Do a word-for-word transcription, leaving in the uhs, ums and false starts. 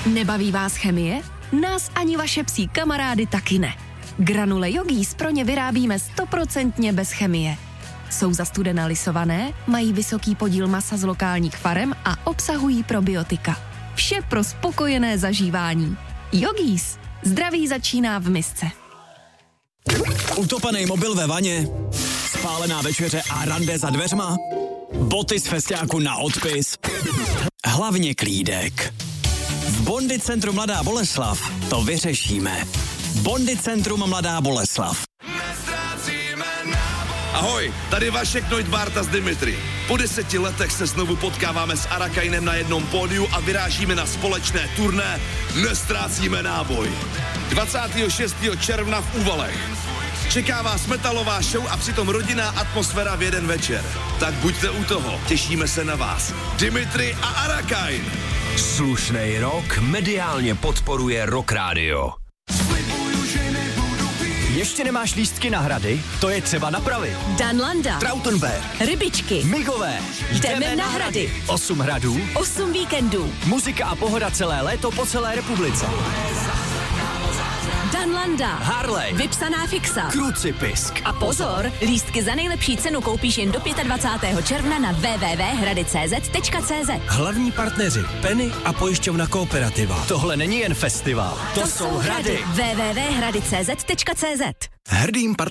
Nebaví vás chemie? Nás ani vaše psí kamarády taky ne. Granule Yogis pro ně vyrábíme stoprocentně bez chemie. Jsou zastudena lisované, mají vysoký podíl masa z lokálních farem a obsahují probiotika. Vše pro spokojené zažívání. Yogis. Zdraví začíná v misce. Utopený mobil ve vaně, spálená večeře a rande za dveřma, boty z festiáku na odpis, hlavně klídek. V Bondi centru Mladá Boleslav to vyřešíme. Bondi centrum Mladá Boleslav. Ahoj, tady Vašek Neudbárta z Dimitri. Po deseti letech se znovu potkáváme s Arakainem na jednom pódiu a vyrážíme na společné turné Nestrácíme náboj. dvacátého šestého června v Úvalech. Čeká vás metalová show a přitom rodinná atmosféra v jeden večer. Tak buďte u toho, těšíme se na vás. Dimitri a Arakain. Slušnej rok mediálně podporuje Rock Radio. Ještě nemáš lístky na hrady? To je třeba napravit. Danlanda, Trautenberg, Rybičky, Migové. Jdeme na hrady. Osm hradů, Osm víkendů. muzika a pohoda celé léto po celé republice. Danlanda, Harley, vypsaná fixa. Krucipisk. A pozor, lístky za nejlepší cenu koupíš jen do dvacátého pátého června na w w w tečka hrady tečka c z tečka c z. Hlavní partneři Penny a pojišťovna Kooperativa. Tohle není jen festival, to, To jsou hrady. w w w tečka hrady tečka c z tečka c z. Hrdým partnerem